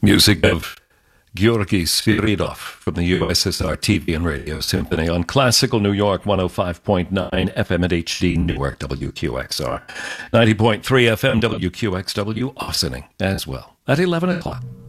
Music of Georgy Sviridov from the USSR TV and Radio Symphony on Classical New York 105.9 FM at HD Newark WQXR, 90.3 FM WQXW Austining as well at 11 o'clock.